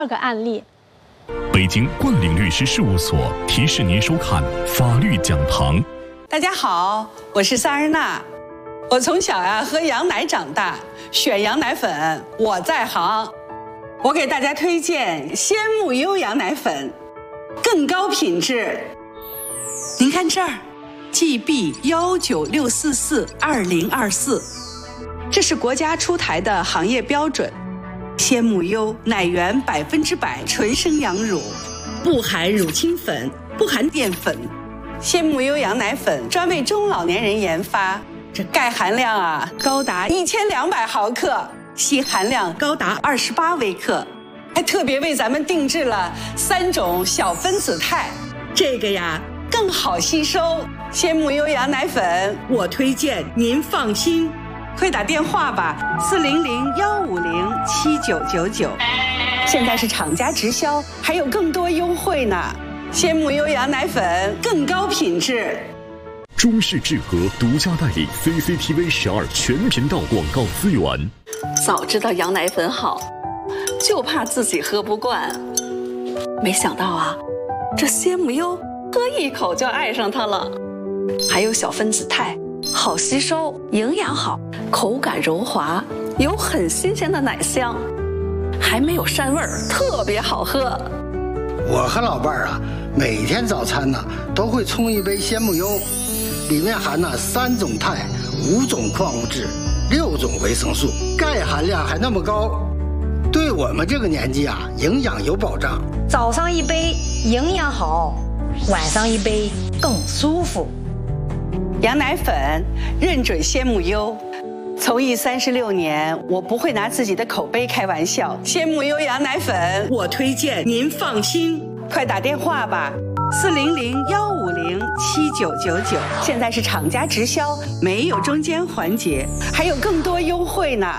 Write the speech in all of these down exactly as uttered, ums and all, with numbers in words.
二个案例。 北京冠领律师事务所提示您收看法律讲堂。 大家好，我是萨日娜。我从小呀、啊、喝羊奶长大，选羊奶粉我在行。我给大家推荐鲜木优羊奶粉，更高品质。您看这儿 ，G B 幺九六四四二零二四，这是国家出台的行业标准。鲜木优奶源百分之百纯生羊乳，不含乳清粉，不含淀粉。鲜木优羊奶粉专为中老年人研发，这钙含量啊高达一千两百毫克，硒含量高达二十八微克，还特别为咱们定制了三种小分子肽，这个呀更好吸收。鲜木优羊奶粉，我推荐您放心。快打电话吧，四零零幺五零七九九九。现在是厂家直销，还有更多优惠呢。鲜木优羊奶粉更高品质。 中式制和独家代理 C C T V 十二全频道广告资源。 早知道羊奶粉好，就怕自己喝不惯。没想到啊，这鲜木优喝一口就爱上它了。还有小分子肽，好吸收，营养好，口感柔滑，有很新鲜的奶香，还没有膻味儿，特别好喝。 我和老伴儿啊，每天早餐呢都会冲一杯鲜木优，里面含了三种肽、五种矿物质、六种维生素，钙含量还那么高，对我们这个年纪啊，营养有保障。 早上一杯营养好，晚上一杯更舒服。 羊奶粉认准鲜木优，从艺三十六年，我不会拿自己的口碑开玩笑。鲜木优羊奶粉，我推荐您放心。快打电话吧，四零零幺五零七九九九。现在是厂家直销，没有中间环节，还有更多优惠呢。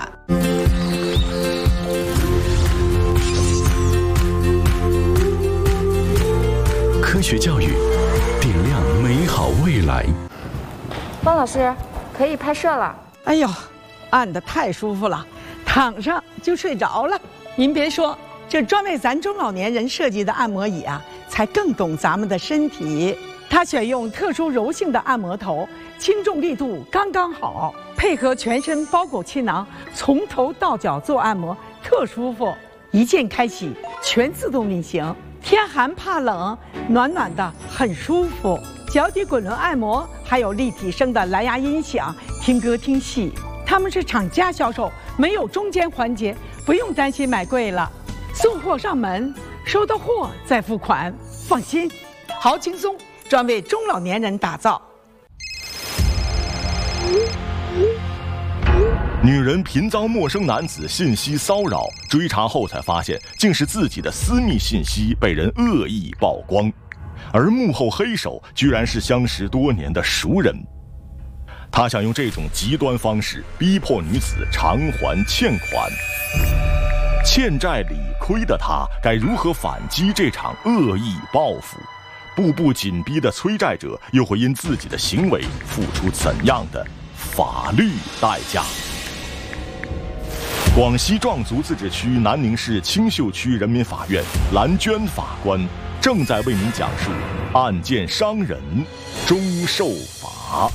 科学教育，点亮美好未来。 汪老师，可以拍摄了。 哎呦，按得太舒服了，躺上就睡着了。您别说，这专为咱中老年人设计的按摩椅啊，才更懂咱们的身体。它选用特殊柔性的按摩头，轻重力度刚刚好，配合全身包裹气囊，从头到脚做按摩，特舒服。一键开启，全自动运行，天寒怕冷，暖暖的，很舒服。脚底滚轮按摩，还有立体声的蓝牙音响，听歌听戏。他们是厂家销售，没有中间环节，不用担心买贵了。送货上门，收到货再付款，放心，好轻松，专为中老年人打造。 女人频遭陌生男子信息骚扰，追查后才发现，竟是自己的私密信息被人恶意曝光。而幕后黑手居然是相识多年的熟人，他想用这种极端方式逼迫女子偿还欠款。欠债理亏的他该如何反击这场恶意报复？步步紧逼的催债者又会因自己的行为付出怎样的法律代价？广西壮族自治区南宁市青秀区人民法院蓝娟法官正在为您讲述案件伤人终受罚。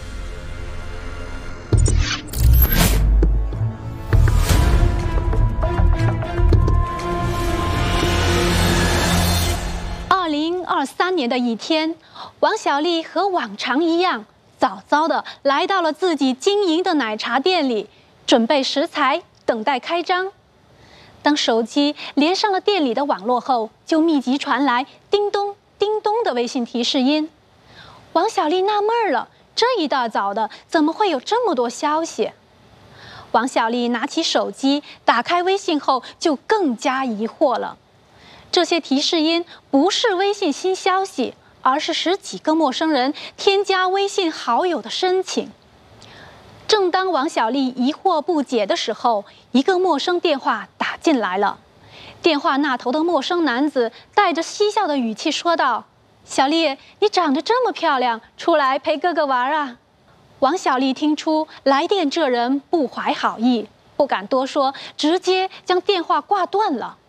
二零二三年的一天，王小丽和往常一样，早早的来到了自己经营的奶茶店里，准备食材，等待开张。当手机连上了店里的网络后，就密集传来叮咚叮咚的微信提示音。王小丽纳闷了，这一大早的怎么会有这么多消息？王小丽拿起手机，打开微信后就更加疑惑了。这些提示音不是微信新消息，而是十几个陌生人添加微信好友的申请。正当王小丽疑惑不解的时候，一个陌生电话打进来了。电话那头的陌生男子带着嬉笑的语气说道：“小丽，你长得这么漂亮，出来陪哥哥玩啊？”王小丽听出来电这人不怀好意，不敢多说，直接将电话挂断了。